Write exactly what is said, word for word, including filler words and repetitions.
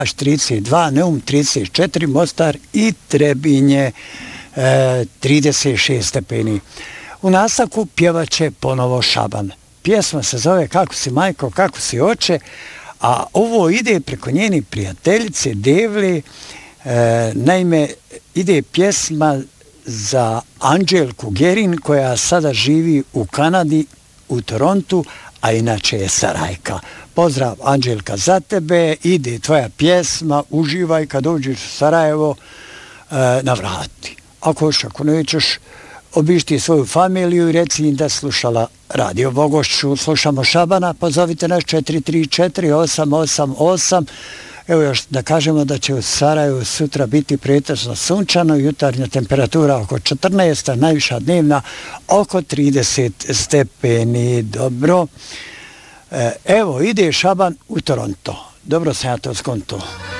trideset dva, Neum trideset četiri, Mostar i Trebinje e, trideset šest stepeni. U nastavku pjevaće ponovo Šaban. Pjesma se zove Kako si majko, kako si oče, a ovo ide preko njeni prijateljice Devle. E, naime, ide pjesma za Anđelku Gerin koja sada živi u Kanadi, u Torontu, a inače je Sarajka. Pozdrav Anđelka za tebe, ide tvoja pjesma, uživaj kad dođeš u Sarajevo, e, navrati. Ako još, ako nećeš, obišti svoju familiju i reci im da slušala Radio Bogošću. Slušamo Šabana, pozovite nas četiri tri četiri osam osam osam. Evo još da kažemo da će u Sarajevu sutra biti pretežno sunčano, jutarnja temperatura oko četrnaest, a najviša dnevna oko trideset stepeni. Dobro. Evo, ide Šaban u Toronto. Dobro sam ja to skonto.